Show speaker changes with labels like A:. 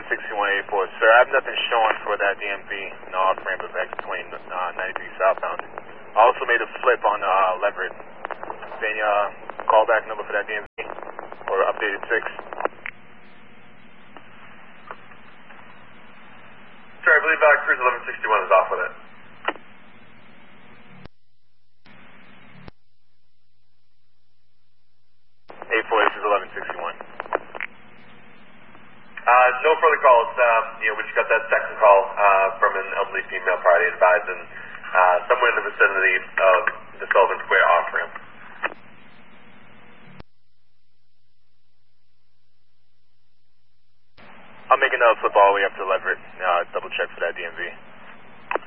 A: 116184. Sir, I have nothing showing for that DMV, no off-ramp of X-Plane 93 southbound. I also made a flip on Leverett. Any callback number for that DMV? Or updated 6?
B: Sir, I believe Cruise 1161 is off with it.
A: This is 1161.
B: No further calls. We just got that second call from an elderly female party advising somewhere in the vicinity of the Sullivan Square off-ramp.
A: I'll make another flip all the way up to Leverett, double check for that DMV.